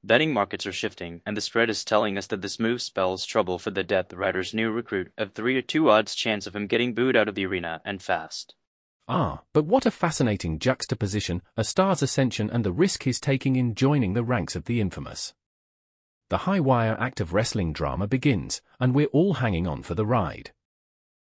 Betting markets are shifting, and the spread is telling us that this move spells trouble for the Death Rider's new recruit, a 3-2 odds chance of him getting booed out of the arena, and fast. Ah, but what a fascinating juxtaposition, a star's ascension and the risk he's taking in joining the ranks of the infamous. The high-wire act of wrestling drama begins, and we're all hanging on for the ride.